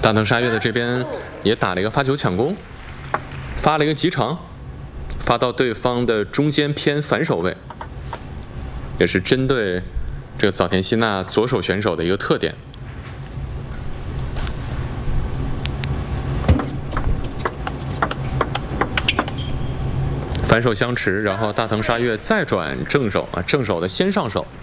大藤沙月的这边也打了一个发球抢攻，发了一个极长，发到对方的中间偏反手位，也是针对这个早田希娜左手选手的一个特点。反手相持，然后大藤沙月再转正手啊，正手的先上手。